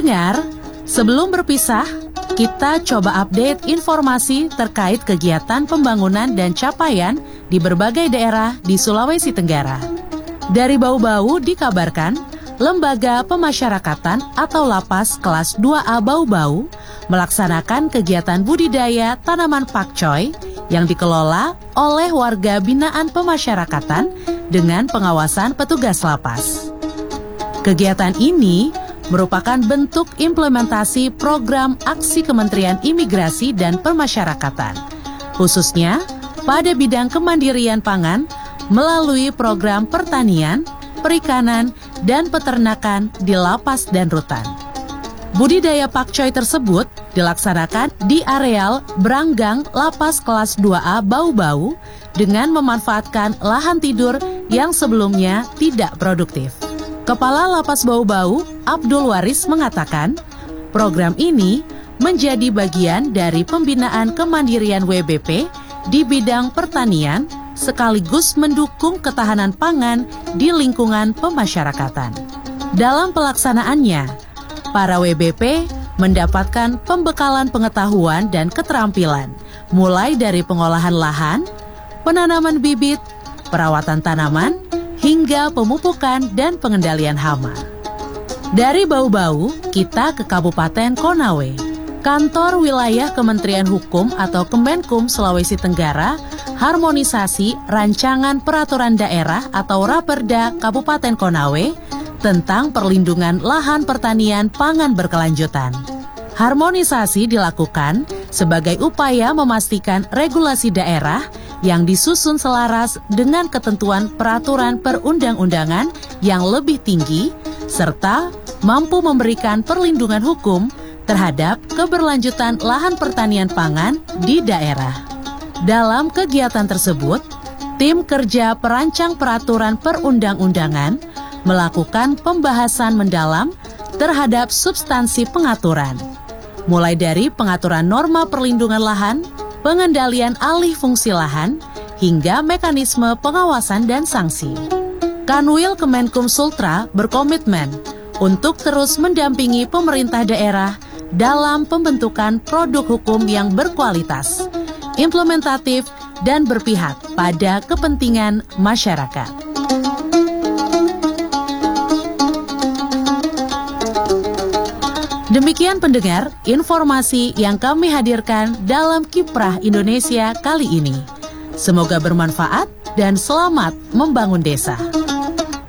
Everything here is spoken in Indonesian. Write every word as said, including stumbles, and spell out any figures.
Pendengar, sebelum berpisah, kita coba update informasi terkait kegiatan pembangunan dan capaian di berbagai daerah di Sulawesi Tenggara. Dari Bau-Bau dikabarkan, Lembaga Pemasyarakatan atau Lapas kelas dua A Bau-Bau melaksanakan kegiatan budidaya tanaman pakcoy yang dikelola oleh warga binaan pemasyarakatan dengan pengawasan petugas lapas. Kegiatan ini merupakan bentuk implementasi program aksi Kementerian Imigrasi dan Pemasyarakatan, khususnya pada bidang kemandirian pangan melalui program pertanian, perikanan, dan peternakan di lapas dan rutan. Budidaya pakcoy tersebut dilaksanakan di areal Branggang Lapas kelas dua A Bau-Bau dengan memanfaatkan lahan tidur yang sebelumnya tidak produktif. Kepala Lapas Bau-Bau, Abdul Waris mengatakan, program ini menjadi bagian dari pembinaan kemandirian W B P di bidang pertanian sekaligus mendukung ketahanan pangan di lingkungan pemasyarakatan. Dalam pelaksanaannya, para W B P mendapatkan pembekalan pengetahuan dan keterampilan, mulai dari pengolahan lahan, penanaman bibit, perawatan tanaman, hingga pemupukan dan pengendalian hama. Dari Bau-Bau, kita ke Kabupaten Konawe. Kantor Wilayah Kementerian Hukum atau Kemenkum Sulawesi Tenggara harmonisasi Rancangan Peraturan Daerah atau Raperda Kabupaten Konawe tentang perlindungan lahan pertanian pangan berkelanjutan. Harmonisasi dilakukan sebagai upaya memastikan regulasi daerah yang disusun selaras dengan ketentuan peraturan perundang-undangan yang lebih tinggi, serta mampu memberikan perlindungan hukum terhadap keberlanjutan lahan pertanian pangan di daerah. Dalam kegiatan tersebut, tim kerja perancang peraturan perundang-undangan melakukan pembahasan mendalam terhadap substansi pengaturan, mulai dari pengaturan norma perlindungan lahan, pengendalian alih fungsi lahan, hingga mekanisme pengawasan dan sanksi. Kanwil Kemenkum Sultra berkomitmen untuk terus mendampingi pemerintah daerah dalam pembentukan produk hukum yang berkualitas, implementatif, dan berpihak pada kepentingan masyarakat. Demikian pendengar, informasi yang kami hadirkan dalam Kiprah Indonesia kali ini. Semoga bermanfaat dan selamat membangun desa.